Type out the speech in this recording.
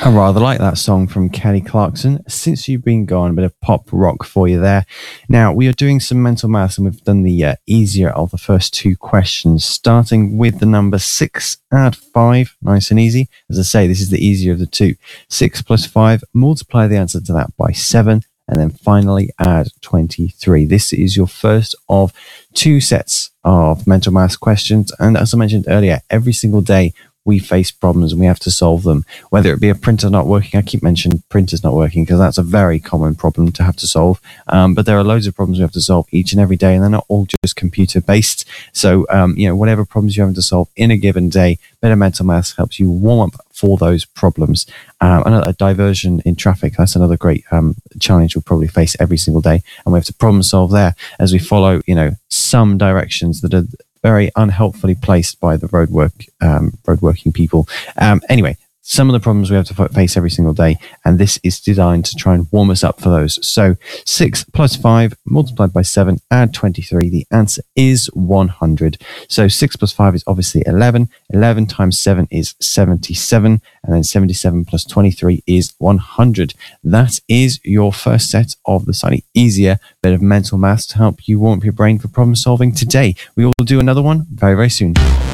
I rather like that song from Kelly Clarkson. Since You've Been Gone, a bit of pop rock for you there. Now, we are doing some mental maths and we've done the easier of the first two questions, starting with the number 6, add 5, nice and easy. As I say, this is the easier of the two. 6 plus 5, multiply the answer to that by 7, and then finally add 23. This is your first of two sets of mental maths questions. And as I mentioned earlier, every single day, we face problems and we have to solve them, whether it be a printer not working. I keep mentioning printers not working because that's a very common problem to have to solve. But there are loads of problems we have to solve each and every day, and they're not all just computer based. So, whatever problems you're having to solve in a given day, better mental maths helps you warm up for those problems. Another diversion in traffic, that's another great challenge we'll probably face every single day. And we have to problem solve there as we follow, some directions that are very unhelpfully placed by the roadworking people. Anyway, some of the problems we have to face every single day, and this is designed to try and warm us up for those. So 6 plus 5 multiplied by 7, add 23. The answer is 100. So 6 plus 5 is obviously 11. 11 times 7 is 77. And then 77 plus 23 is 100. That is your first set of the slightly easier bit of mental maths to help you warm up your brain for problem solving today. We will do another one very, very soon.